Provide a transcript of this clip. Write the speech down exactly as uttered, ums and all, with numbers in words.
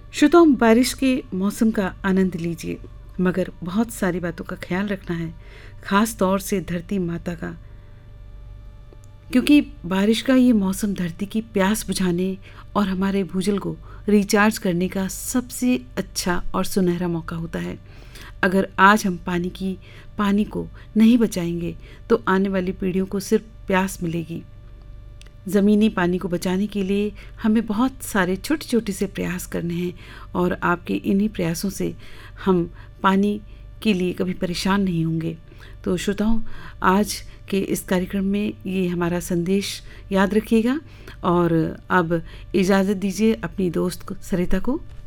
श्रोताओं, बारिश के मौसम का आनंद लीजिए, मगर बहुत सारी बातों का ख्याल रखना है, ख़ास तौर से धरती माता का, क्योंकि बारिश का ये मौसम धरती की प्यास बुझाने और हमारे भूजल को रिचार्ज करने का सबसे अच्छा और सुनहरा मौका होता है। अगर आज हम पानी की पानी को नहीं बचाएंगे तो आने वाली पीढ़ियों को सिर्फ प्यास मिलेगी। ज़मीनी पानी को बचाने के लिए हमें बहुत सारे छोटे छोटे से प्रयास करने हैं और आपके इन्हीं प्रयासों से हम पानी के लिए कभी परेशान नहीं होंगे। तो श्रोताओं, आज के इस कार्यक्रम में ये हमारा संदेश याद रखिएगा और अब इजाज़त दीजिए अपनी दोस्त को सरिता को।